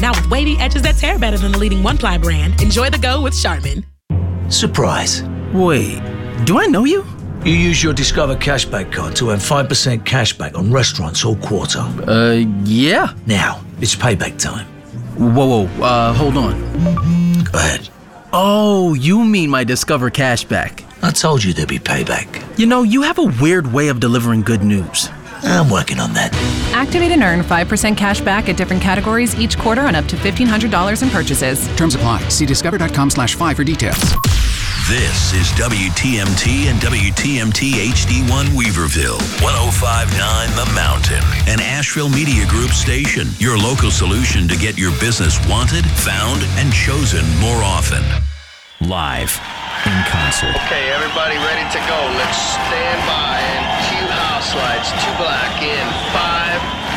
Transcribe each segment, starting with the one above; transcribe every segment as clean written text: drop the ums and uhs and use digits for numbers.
Now with wavy edges that tear better than the leading one-ply brand, enjoy the go with Charmin. Surprise. Wait, do I know you? You use your Discover cashback card to earn 5% cashback on restaurants all quarter. Yeah. Now, it's payback time. Whoa, hold on. Go ahead. Oh, you mean my Discover cashback. I told you there'd be payback. You know, you have a weird way of delivering good news. I'm working on that. Activate and earn 5% cash back at different categories each quarter on up to $1,500 in purchases. Terms apply. See discover.com/5 for details. This is WTMT and WTMT HD1 Weaverville, 105.9 The Mountain, an Asheville Media Group station, your local solution to get your business wanted, found, and chosen more often. Live in concert. Okay, everybody ready to go. Let's stand by and cue house lights. 2 black in 5,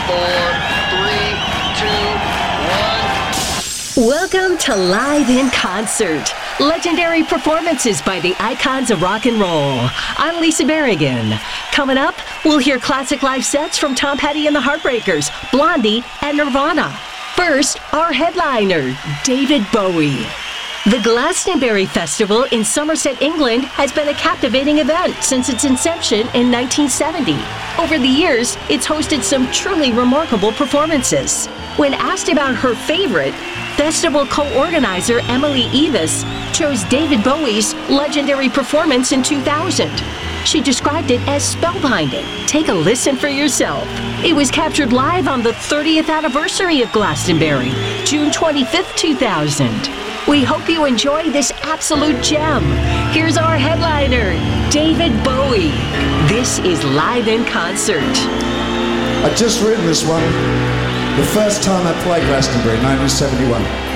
4, 3, 2, 1. Welcome to Live in Concert. Legendary performances by the icons of rock and roll. I'm Lisa Berrigan. Coming up, we'll hear classic live sets from Tom Petty and the Heartbreakers, Blondie, and Nirvana. First, our headliner, David Bowie. The Glastonbury Festival in Somerset, England has been a captivating event since its inception in 1970. Over the years, it's hosted some truly remarkable performances. When asked about her favorite, festival co-organizer Emily Evis chose David Bowie's legendary performance in 2000. She described it as spellbinding. Take a listen for yourself. It was captured live on the 30th anniversary of Glastonbury, June 25th, 2000. We hope you enjoy this absolute gem. Here's our headliner, David Bowie. This is Live in Concert. I'd just written this one the first time I played Glastonbury, 1971.